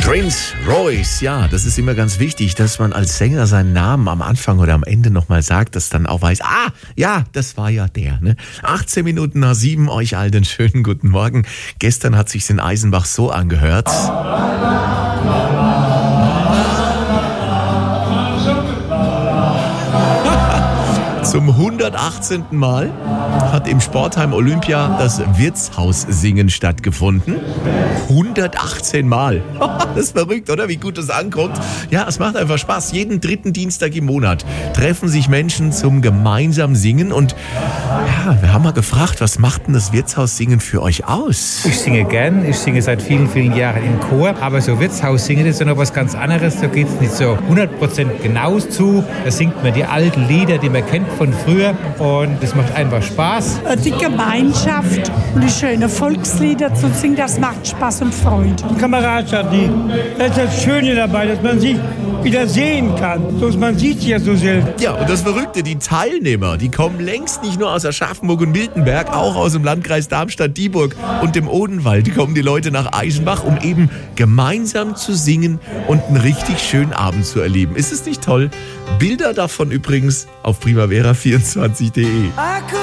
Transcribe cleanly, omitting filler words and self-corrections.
Prince Royce, ja, das ist immer ganz wichtig, dass man als Sänger seinen Namen am Anfang oder am Ende nochmal sagt, dass dann auch weiß, ja, das war ja der. Ne? 18 Minuten nach 7, euch allen schönen guten Morgen. Gestern hat sich's in Eisenbach so angehört. Zum 118. Mal hat im Sportheim Olympia das Wirtshaussingen stattgefunden. 118 Mal. Das ist verrückt, oder? Wie gut das ankommt. Ja, es macht einfach Spaß. Jeden dritten Dienstag im Monat treffen sich Menschen zum gemeinsamen Singen. Und ja, wir haben mal gefragt, was macht denn das Wirtshaussingen für euch aus? Ich singe gern. Ich singe seit vielen, vielen Jahren im Chor. Aber so Wirtshaussingen ist ja noch was ganz anderes. Da geht es nicht so 100% genau zu. Da singt man die alten Lieder, die man kennt von früher, und das macht einfach Spaß. Die Gemeinschaft und die schönen Volkslieder zu singen, das macht Spaß und Freude. Die Kameradschaft, das ist das Schöne dabei, dass man sich wieder sehen kann. Sonst man sieht sich ja so selten. Ja, und das Verrückte, die Teilnehmer, die kommen längst nicht nur aus Aschaffenburg und Miltenberg, auch aus dem Landkreis Darmstadt-Dieburg und dem Odenwald. Die kommen die Leute nach Eisenbach, um eben gemeinsam zu singen und einen richtig schönen Abend zu erleben. Ist es nicht toll? Bilder davon übrigens auf primavera24.de.